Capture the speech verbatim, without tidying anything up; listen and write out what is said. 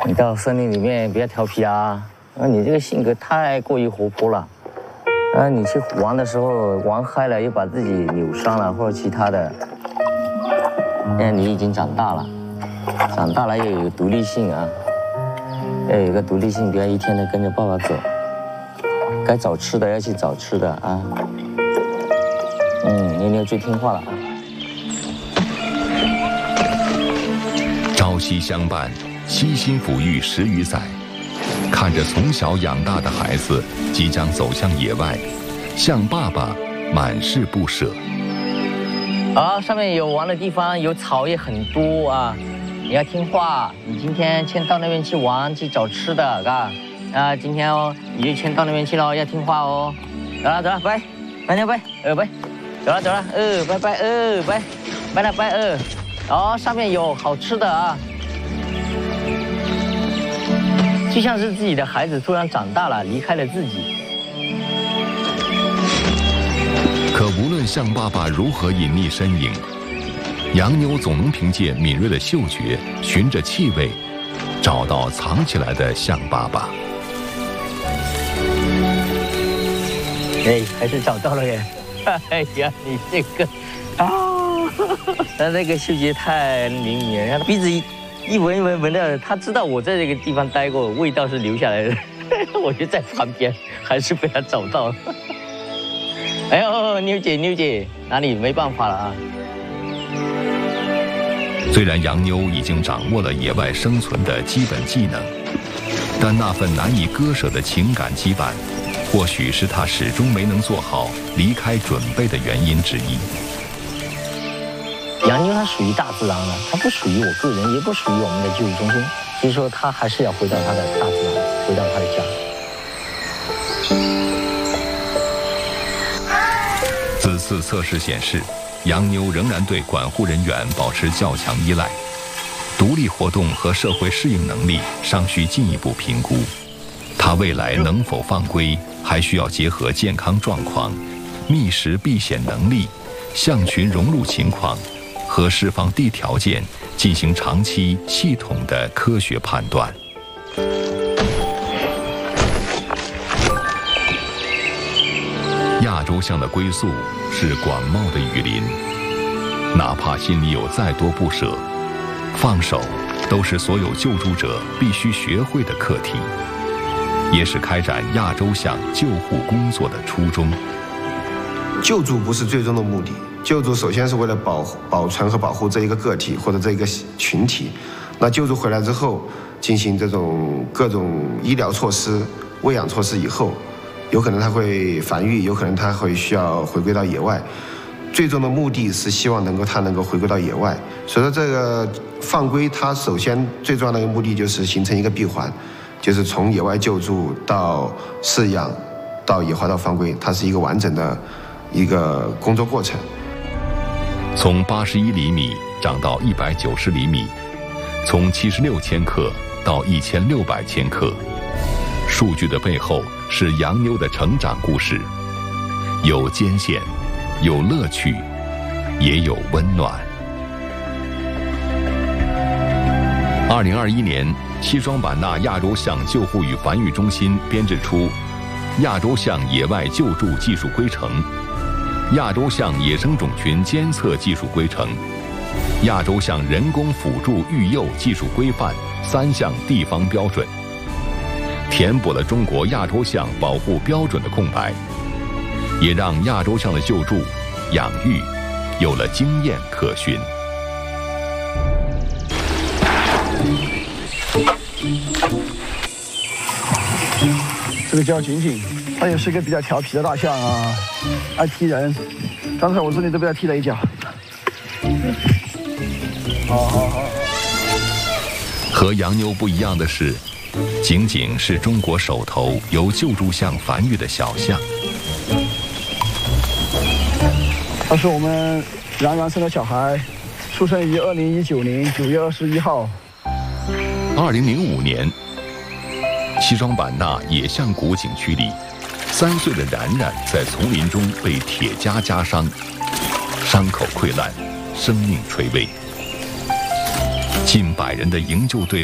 你到森林里面不要调皮啊！啊，你这个性格太过于活泼了。啊，你去玩的时候玩嗨了，又把自己扭伤了或者其他的。现在你已经长大了，长大了要有独立性啊，要有一个独立性，不要一天都跟着爸爸走。该找吃的要去找吃的啊。嗯，妞妞最听话了啊。 朝夕相伴，悉心抚育十余载，看着从小养大的孩子即将走向野外，向爸爸满是不舍。 好，上面有玩的地方，有草也很多啊。你要听话，你今天先到那边去玩，去找吃的，嘎。啊，今天哦，你就先到那边去了，要听话哦。走了走了，拜，拜拜拜，呃拜，走了走了，呃拜拜呃拜，拜了拜呃。哦，上面有好吃的啊，就像是自己的孩子突然长大了，离开了自己。 可无论向爸爸如何隐匿身影，洋妞总能凭借敏锐的嗅觉，循着气味，找到藏起来的向爸爸。 哎，还是找到了耶！哎呀，你这个啊，他那个嗅觉太灵敏了，他鼻子一一闻一闻闻到，他知道我在这个地方待过，味道是留下来的。我就在旁边，还是被他找到了。哎呦，妞姐妞姐，哪里没办法了啊？ 虽然洋妞已经掌握了野外生存的基本技能，但那份难以割舍的情感羁绊，或许是他始终没能做好离开准备的原因之一。 洋妞它属于大自然的，它不属于我个人，也不属于我们的救助中心，所以说它还是要回到它的大自然，回到它的家。 此次测试显示，洋妞仍然对管护人员保持较强依赖，独立活动和社会适应能力尚需进一步评估。他未来能否放归，还需要结合健康状况、觅食避险能力、象群融入情况和释放地条件进行长期系统的科学判断。亚洲象的归宿是广袤的雨林，哪怕心里有再多不舍，放手都是所有救助者必须学会的课题，也是开展亚洲象救护工作的初衷。 救助不是最终的目的，救助首先是为了保保存和保护这一个个体或者这一个群体。那救助回来之后，进行这种各种医疗措施、喂养措施以后，有可能它会繁育，有可能它会需要回归到野外。最终的目的是希望能够它能够回归到野外。所以说这个放归，它首先最重要的一个目的就是形成一个闭环，就是从野外救助到饲养到野化到放归，它是一个完整的一个工作过程。 从八十一厘米长到一百九十厘米，从七十六千克到一千六百千克，数据的背后是洋妞的成长故事，有艰险，有乐趣，也有温暖。二零二一年，西双版纳亚洲象救护与繁育中心编制出亚洲象野外救助技术规程、亚洲象野生种群监测技术规程、亚洲象人工辅助育幼技术规范三项地方标准，填补了中国亚洲象保护标准的空白，也让亚洲象的救助、养育有了经验可循。 这个叫景景，它也是个比较调皮的大象啊，爱踢人。刚才我这里都被它踢了一脚。好好好。 和洋妞不一样的是，景景是中国首头由救助象繁育的小象。 他是我们杨元生的小孩，出生于二零一九年九月二十一号。 二零零五年，西双版纳野象谷景区里，三岁的冉冉在丛林中被铁夹夹伤，伤口溃烂，生命垂危。近百人的营救队